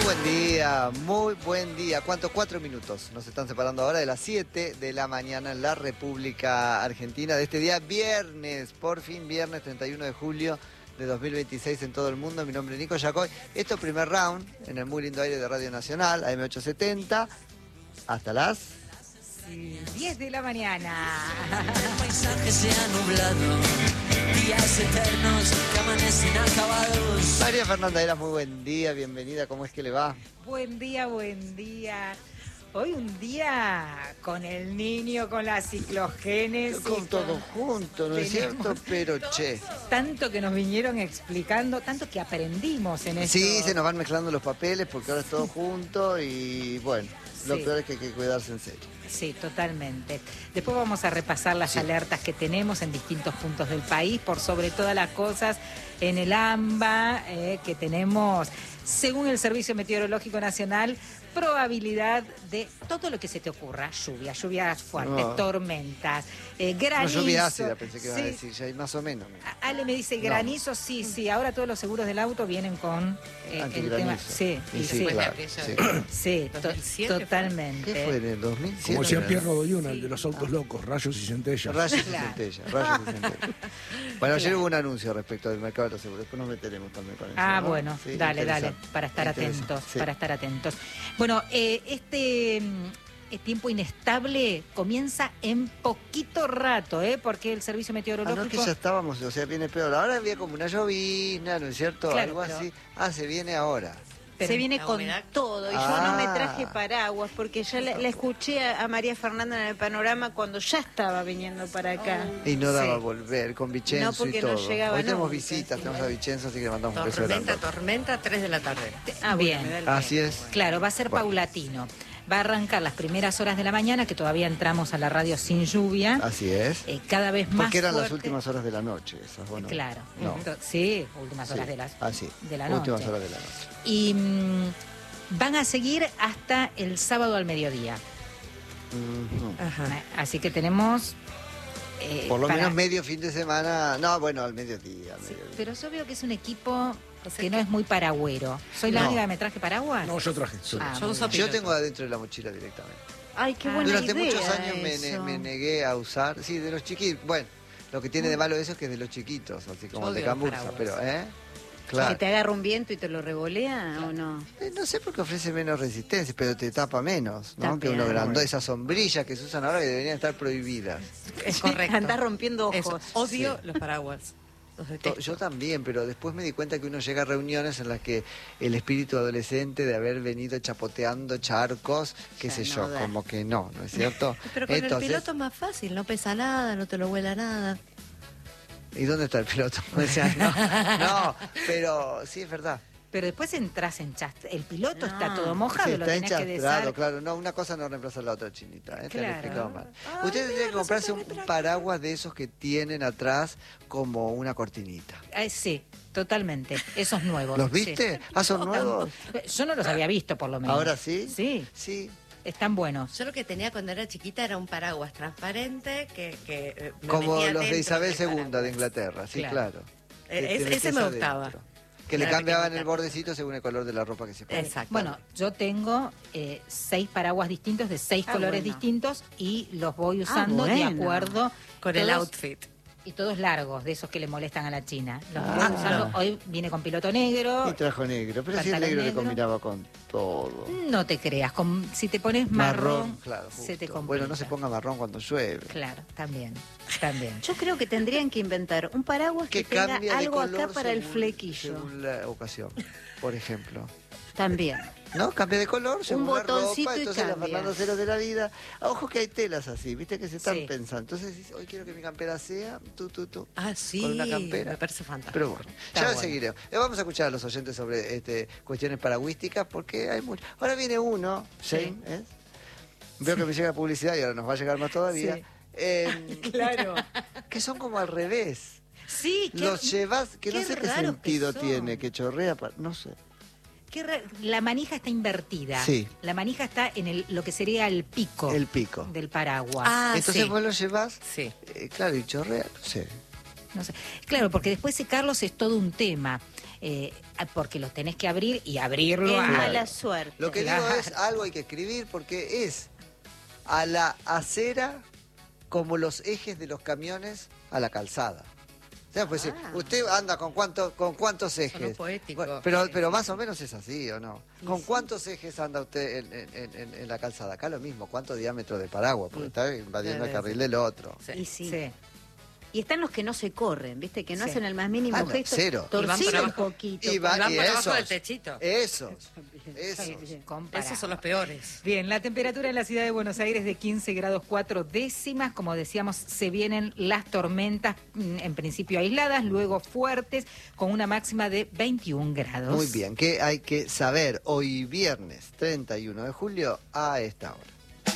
muy buen día. ¿Cuánto? 4 minutos. Nos están separando ahora de las 7 de la mañana en la República Argentina de este día viernes, por fin viernes 31 de julio de 2026 en todo el mundo. Mi nombre es Nico Yacoy. Esto es primer round en el muy lindo aire de Radio Nacional, AM870, hasta las 10 de la mañana. El paisaje se ha nublado, días eternos que amanecen acabados. María Fernanda Eras, muy buen día, bienvenida, ¿cómo es que le va? Buen día, buen día. Hoy un día con el niño, con la ciclogénesis. Con todo junto, ¿no es cierto? Pero che. Tanto que nos vinieron explicando, tanto que aprendimos en esto. Sí, se nos van mezclando los papeles porque ahora es todo junto y bueno, lo Sí. peor es que hay que cuidarse en serio. Sí, totalmente. Después vamos a repasar las alertas que tenemos en distintos puntos del país, por sobre todas las cosas en el AMBA, que tenemos, según el Servicio Meteorológico Nacional, probabilidad de todo lo que se te ocurra. Lluvias fuertes, No. tormentas, No, granizo. lluvia ácida pensé que iba a Sí. decir, ya hay más o menos. Ale me dice No. granizo, sí. Ahora todos los seguros del auto vienen con el Antigranizo. tema. Sí, Y sí, claro, sí. Sí, 2007 fue. totalmente. ¿Qué fue en el 2007? Como decía Pierre Rodoyuna, el de los autos locos, rayos y centellas. Rayos y Claro. centellas, rayos y centellas. Bueno, ayer hubo un anuncio respecto del mercado de los seguros, después nos meteremos también con eso. Ah, ¿no? bueno, Sí, dale, interesante. para estar Interesante, atentos, sí. para estar atentos. Bueno, este tiempo inestable comienza en poquito rato, porque el Servicio Ah, Meteorológico... no, que ya estábamos, o sea, viene peor. Ahora había como una llovizna, ¿no es cierto? Claro, Algo pero- así. Ah, se viene ahora. Pero- Se viene La con humedad. todo y yo Ah. no me traje paraguas porque ya la escuché a María Fernanda en el panorama cuando ya estaba viniendo para acá. Y no daba Sí. volver, con Vicenzo No, porque y no todo. llegaba Hoy tenemos nunca, visitas, sí. tenemos a Vicenzo, así que le mandamos un beso grande. Tormenta, 3 de la tarde. Ah, bueno, Bien. me da el Así tiempo. es. Claro, va a ser Bueno. paulatino. Va a arrancar las primeras horas de la mañana, que todavía entramos a la radio sin lluvia. Así es. Cada vez más Porque eran las fuerte. últimas horas de la noche esas, ¿o no? Claro. No. Sí, últimas horas Sí. de, las, Ah, sí. de la Últimas noche. horas de la noche. Y van a seguir hasta el sábado al mediodía. Ujú. Ajá. Así que tenemos... Por lo para- menos medio fin de semana. No, bueno, al mediodía. al Sí, mediodía. pero yo veo que es un equipo sea que no es muy paragüero. ¿Soy la No. única que me traje paraguas? No, yo traje. Ah, Yo muy uso bien. Yo tengo adentro de la mochila directamente. Ay, qué Ah. buena Durante idea muchos años eso. me negué a usar. Sí, de los chiquitos. Bueno, lo que tiene de malo eso es que es de los chiquitos, así como Yo el de odio los Camburza, paraguas. pero, ¿Que Claro. te agarra un viento y te lo revolea o no? No sé por qué ofrece menos resistencia, pero te tapa menos, ¿no? También. Que uno grandó, esas sombrillas que se usan ahora que deberían estar prohibidas. Es correcto. Andás rompiendo Eso. ojos. Odio los paraguas. Los detesto. Yo también, pero después me di cuenta que uno llega a reuniones en las que el espíritu adolescente de haber venido chapoteando charcos, qué Ya sé no yo, da. como que no es cierto? Pero con Entonces, el piloto es más fácil, no pesa nada, no te lo vuela nada. ¿y dónde está el piloto? O sea, no, pero sí es verdad. Pero después entras en el piloto está No. todo mojado, Sí, lo está tenés que enchastrado, desar. claro. No, una cosa no reemplaza a la otra, Chinita. Te lo he Claro. explicado mal. Ay, Usted tendría mira, que comprarse un resulta que paraguas de esos que tienen atrás como una cortinita. Sí, totalmente. Esos nuevos. ¿Los sí. viste? ¿Ah, son nuevos? Yo no los había visto, por lo menos. ¿Ahora sí? Sí, Sí. están buenos. Yo lo que tenía cuando era chiquita era un paraguas transparente que me Como metía los de dentro Isabel del II de paraguas. Inglaterra, sí, Claro. claro. Que te Ese metés me adentro. gustaba. Que le Era cambiaban el pequeñita. bordecito según el color de la ropa que se pone. Exacto. Bueno, yo tengo 6 paraguas distintos de 6 colores bueno. distintos y los voy usando de bueno. acuerdo Con el todos- outfit. y todos largos, de esos que le molestan a la China. Los voy Ah. usando. Hoy viene con piloto negro. Y trajo negro, pero si el Pantalón negro le negro. combinaba con todo. No te creas, si te pones marrón, claro. se te justo. complica. Bueno, no se ponga marrón cuando llueve. Claro, también. Yo creo que tendrían que inventar un paraguas que, tenga cambia de algo color acá para el según- flequillo. Según la ocasión, por ejemplo. También. ¿No? Cambia de color según la botoncito ropa. y Entonces la cambia. Fernando Cero de la vida. Ojo que hay telas así, viste que se están Sí. pensando. Entonces dices, hoy quiero que mi campera sea tú. Ah, sí, Con una campera. me parece fantástico. Pero bueno, Está ya bueno. seguiremos. Vamos a escuchar a los oyentes sobre cuestiones paragüísticas porque hay mucho. Ahora viene uno, Shane, ¿eh? Veo que me llega publicidad y ahora nos va a llegar más todavía. Sí. Claro. Que son como al revés. Sí, Los llevas, que no qué sé qué raros que sentido son. tiene, que chorrea, no sé. la manija está invertida. Sí. La manija está en lo que sería el pico El pico. del paraguas. Ah, Entonces sí. vos lo llevas, Sí. claro, y chorrea, no sé. No sé. Claro, porque después secarlos es todo un tema. porque los tenés que abrir y abrirlo Es a... mala suerte. Lo que digo Claro. es, algo hay que escribir porque es a la acera como los ejes de los camiones a la calzada. O sea, pues usted anda con cuántos ejes. Sonó poético. Bueno, pero más o menos es así, ¿o no? ¿Con cuántos ejes anda usted en la calzada? Acá lo mismo, ¿cuánto diámetro de paraguas? Porque está invadiendo el carril del otro. Sí. Y sí. Sí. Y están los que no se corren, ¿viste? Que no Sí. hacen el más mínimo Ah, no, gesto. cero. Y van por Torcido un abajo. poquito. Y van por abajo esos, del techito. esos. Comparado. Esos son los peores. Bien, la temperatura en la ciudad de Buenos Aires de 15 grados 4 décimas. Como decíamos, se vienen las tormentas, en principio aisladas, luego fuertes, con una máxima de 21 grados. Muy bien, ¿qué hay que saber hoy viernes 31 de julio a esta hora?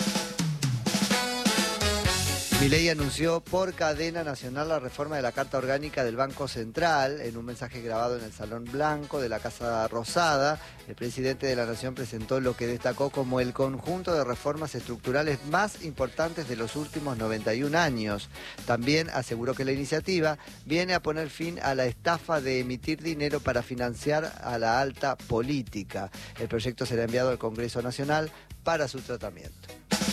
Milei anunció por cadena nacional la reforma de la Carta Orgánica del Banco Central. En un mensaje grabado en el Salón Blanco de la Casa Rosada, el presidente de la Nación presentó lo que destacó como el conjunto de reformas estructurales más importantes de los últimos 91 años. También aseguró que la iniciativa viene a poner fin a la estafa de emitir dinero para financiar a la alta política. El proyecto será enviado al Congreso Nacional para su tratamiento.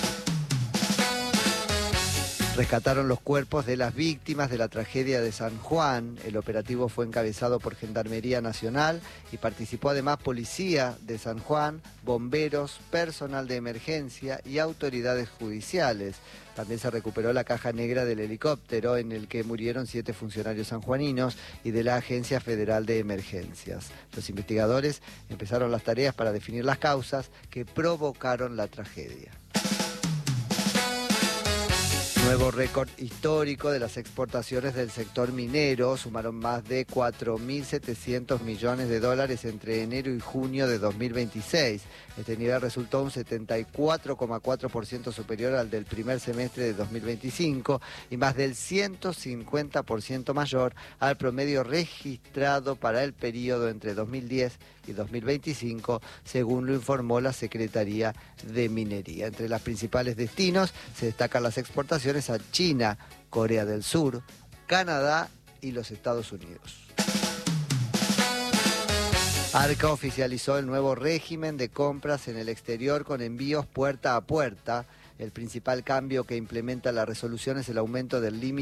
Rescataron los cuerpos de las víctimas de la tragedia de San Juan. El operativo fue encabezado por Gendarmería Nacional y participó además policía de San Juan, bomberos, personal de emergencia y autoridades judiciales. También se recuperó la caja negra del helicóptero en el que murieron 7 funcionarios sanjuaninos y de la Agencia Federal de Emergencias. Los investigadores empezaron las tareas para definir las causas que provocaron la tragedia. Nuevo récord histórico de las exportaciones del sector minero. Sumaron más de 4.700 millones de dólares entre enero y junio de 2026. Este nivel resultó un 74,4% superior al del primer semestre de 2025 y más del 150% mayor al promedio registrado para el periodo entre 2010 y 2025, según lo informó la Secretaría de Minería. Entre los principales destinos se destacan las exportaciones a China, Corea del Sur, Canadá y los Estados Unidos. Arca oficializó el nuevo régimen de compras en el exterior con envíos puerta a puerta. El principal cambio que implementa la resolución es el aumento del límite